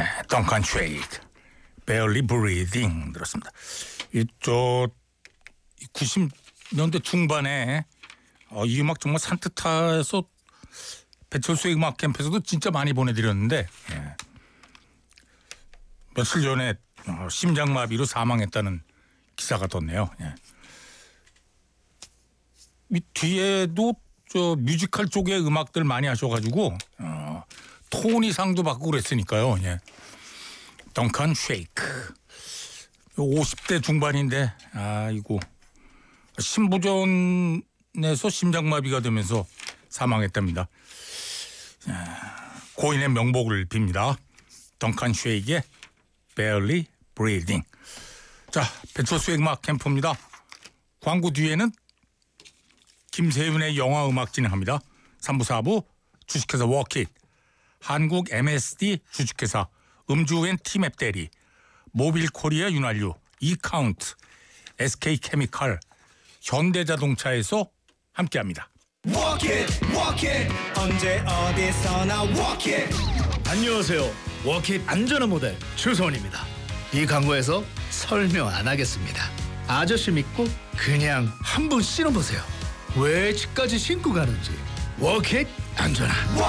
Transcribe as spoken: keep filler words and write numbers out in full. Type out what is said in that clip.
네, 덩컨 쉐이크, Barely Breathing 들었습니다. 이저 구십 년대 중반에 어, 이 음악 정말 산뜻해서 배철수의 음악 캠프에서도 진짜 많이 보내드렸는데 예. 며칠 전에 어, 심장마비로 사망했다는 기사가 떴네요. 예. 이 뒤에도 저 뮤지컬 쪽의 음악들 많이 하셔가지고 어, 톤이 상도 받고 그랬으니까요. 예. 덩컨 쉐이크 오십 대 중반인데 아이고 신부전에서 심장마비가 되면서 사망했답니다. 고인의 명복을 빕니다. 덩컨 쉐이크의 Barely Breathing. 자, 배철수의 음악 캠프입니다. 광고 뒤에는 김세윤의 영화 음악 진행합니다. 삼 부 사 부 주식회사 워킷, 한국 엠에스디 주식회사 음주엔 티맵 대리, 모빌코리아 윤활유, 이카운트, 에스케이케미칼, 현대자동차에서 함께합니다. Walk it, walk it. 언제 어디서나 walk it. 안녕하세요. 워킷 안전한 모델 최소원입니다. 이 광고에서 설명 안 하겠습니다. 아저씨 믿고 그냥 한번 신어보세요. 왜 집까지 신고 가는지. 워킷 안전한.